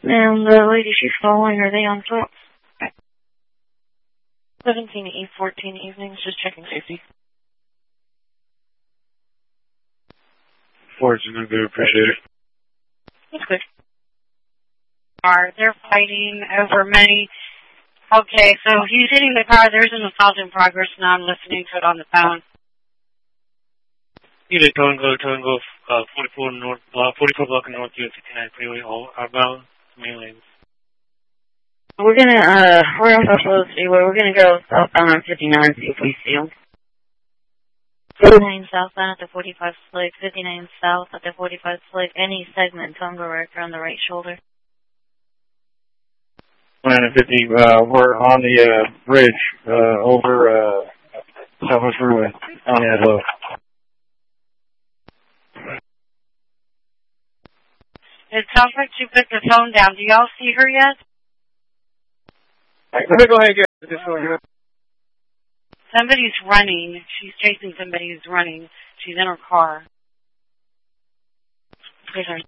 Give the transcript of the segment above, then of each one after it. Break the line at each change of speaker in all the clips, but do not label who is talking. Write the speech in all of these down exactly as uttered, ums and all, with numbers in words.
And the lady she's following, are they on foot?
seventeen E fourteen evenings, just checking safety.
Fortunately, do appreciate it.
That's good.
Are they're fighting over money? Okay, so he's hitting the car. There's an assault in progress, and I'm listening to it on the phone.
Unit Tango, Tango, uh, forty-four North, uh, forty-four block of North U S fifty-nine freeway, all outbound, main lanes.
We're gonna, uh, we're on Buffalo Freeway. We're gonna go southbound on fifty-nine, see if we see them.
fifty-nine southbound at the forty-five slick, fifty-nine south at the forty-five slick, any segment, Tonga Rector on the right shoulder.
Planet fifty, uh, we're on the, uh, bridge, uh, over, uh, Southwest Freeway, on the low.
It sounds like she put the phone down. Do y'all see her yet?
Let me go ahead and get this one here.
Somebody's running. She's chasing somebody who's running. She's in her car. Here's her.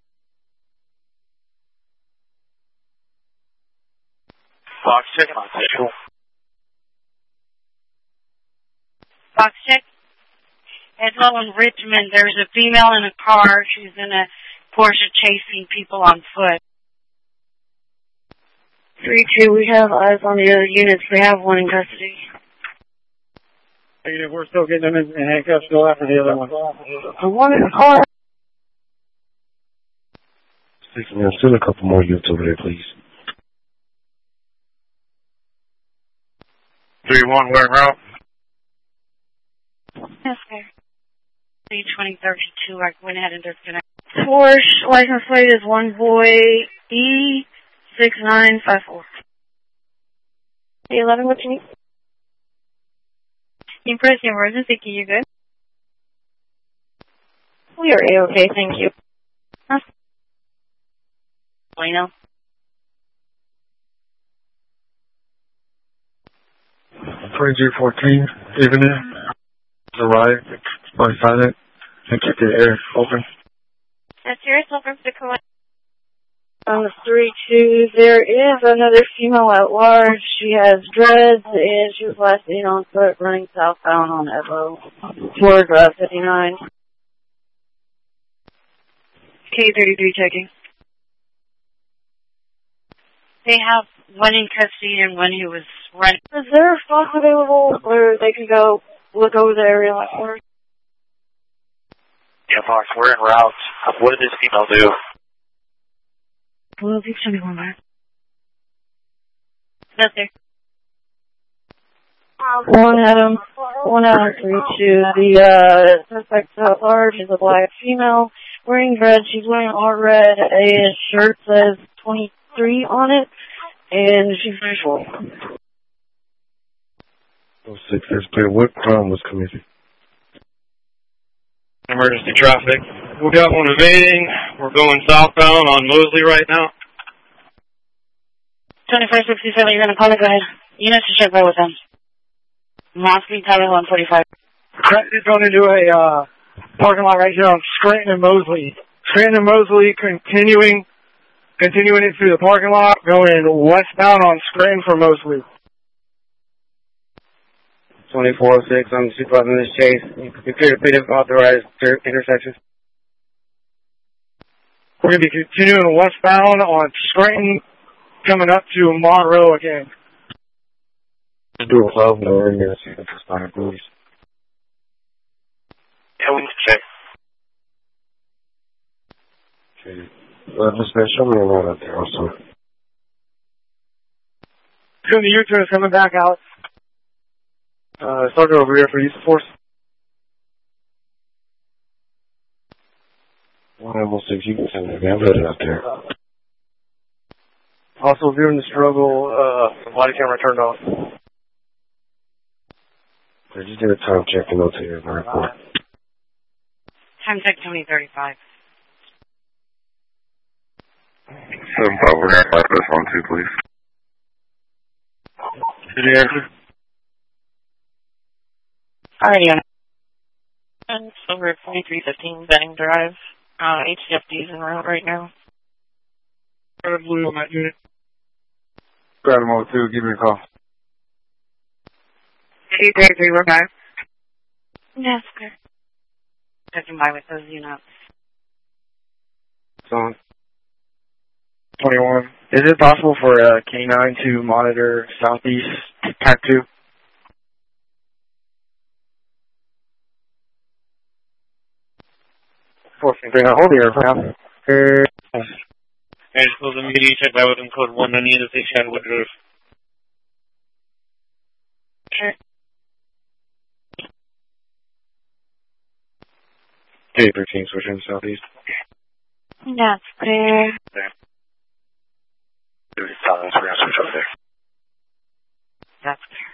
Fox, check on visual.
Fox check. Edlow and Richmond, there's a female in a car. She's in a Porsche chasing people on foot.
three two, we have eyes on the other units. We have one in custody.
We're still getting them in, in handcuffs, still after the other one.
The one in the car.
Six man, still a couple more units over there, please.
three one, we're en route.
Yes, sir. three twenty thirty-two, I went ahead and disconnected.
Porsche license plate is one boy E six nine five four.
Hey, eleven, what you need? You press the emergency key, you good? We are A-okay, thank you. Huh? Bueno.
twenty-three fourteen, evening. Arrived, by silent, and keep the air open.
That's yours, open to collect.
On the three two, there is another female at large. She has dreads, and she was last seen on foot running southbound on Evo toward uh, fifty-nine. K thirty-three checking.
They have one in custody and one who was running.
Is there a spot available where they can go look over the area like for?
Yeah, Fox, we're en route. What did this female do?
Well, keep sending one back.
No, sir.
One Adam, one Adam three two. The uh, suspect at large is a black female wearing red. She's wearing all red. A shirt says twenty-three on it, and she's visual.
Oh, six, there's clear. What crime was committed?
Emergency traffic. We got one evading. We're going southbound on Mosley right now.
twenty-five sixty-seven, you're going to call it, go ahead. Units to check by with them. Mosley, Tyler one forty-five.
It's going into a uh, parking lot right here on Scranton and Mosley. Scranton and Mosley continuing, continuing it through the parking lot, going westbound on Scranton for Mosley.
twenty-four oh six, I'm supervising this chase. You appear to be authorized intersections.
We're going to be continuing westbound on Scranton, coming up to Monroe again.
Do a twelve, no, we're going to see the spot, please.
Yeah, we need to check.
Okay. Uh, Miss Man, show me around out there also.
Soon the U-turn is coming back out. Uh, Sergeant over here for use of force.
One almost six, you can send me. I'm headed out there.
Also viewing the struggle, uh, body camera turned off.
I just did a time check and notate your report.
Time check twenty thirty-five.
Seven five, we're gonna five this one too, please.
Did you answer?
Alrighty on it.
And over at twenty-three fifteen Benning Drive. Uh, H C F D's en route right now.
Red and blue on that unit.
Grab them over two. Give me a call.
two three three, we're back.
Yes, sir.
Checking by with those units.
It's on.
twenty-one. Is it possible for uh, K nine to monitor southeast Pac two? four fifty. Hold the aircraft.
And close immediately check by within code one ninety to six Chadwood Road.
Sure.
K thirteen, switching southeast.
That's clear.
Duty silence, we're going to switch over there.
That's clear.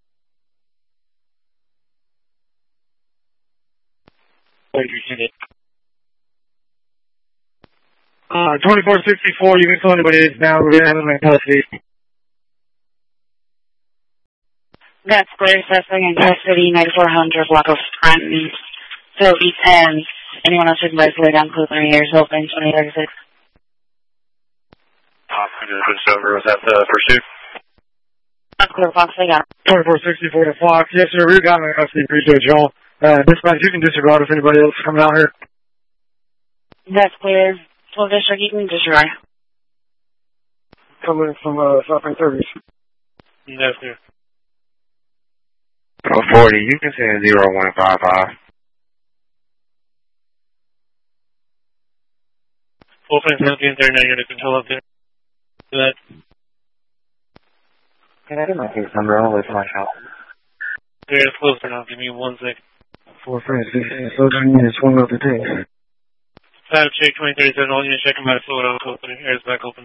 Wait, repeat it.
Uh, twenty-four sixty-four, you can tell anybody it's down. We're going to have them in custody.
That's clear. Assessing in custody, ninety-four hundred, block of Scranton, Southeast End. Anyone else who can lay down close three years open, twenty thirty-six.
Top, I just switched over. Was that the pursuit?
That's clear, Fox. I got it.
twenty-four sixty-four to Fox. Yes, sir. We've got them in custody. Appreciate y'all. Uh, dispatch, you can disregard if anybody else is coming out here.
That's clear. twelve District, you can disregard.
Coming from, uh, South Bank thirties.
That's clear.
Oh, forty, you can send zero one five five.
Full frame seventeen thirty-nine, you're to control up there. Do that.
Can I get my case number all the way to my shop?
There, it's closer now. Give me one sec.
Four friends, slow down units, one of the tanks.
Five check twenty thirty-seven, all units checking by slow down, code three. Air is back open.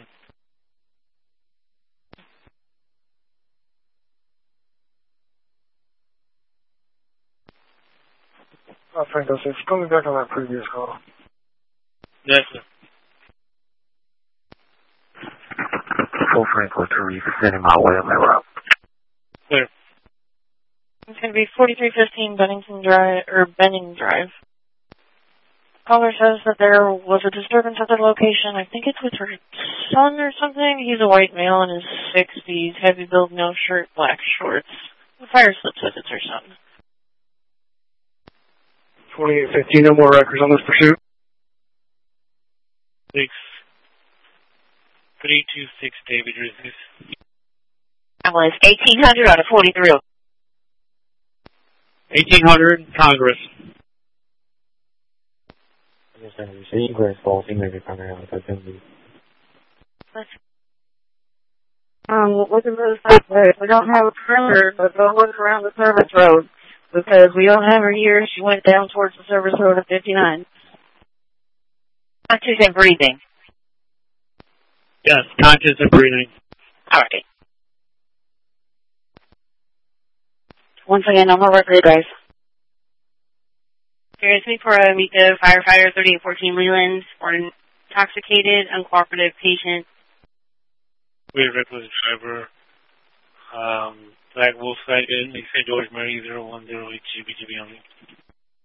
Oh, Franco says, call me back on that previous call.
Yes, sir.
Full Franco to reef, sending my way on my route.
Clear.
It's going to be forty-three fifteen Bennington Drive, or Benning Drive. Caller says that there was a disturbance at the location. I think it's with her son or something. He's a white male in his sixties, heavy build, no shirt, black shorts. The fire slip says it's her son.
twenty-eight fifteen, no more records on this pursuit.
Six. three two six, David Rizis.
That was eighteen hundred out of forty-three.
eighteen hundred, Congress.
Um, looking for the suspect. We don't have a perimeter, but go look around the service road because we don't have her here. She went down towards the service road at fifty-nine.
Conscious and breathing.
Yes, conscious and breathing.
All right. Once again, no more record, guys. Seriously, for a Mika firefighter thirty-eight fourteen Leland for an intoxicated, uncooperative patient.
We have requisite driver. Um, Black Wolf site in Saint George Mary zero one zero eight G B G B only.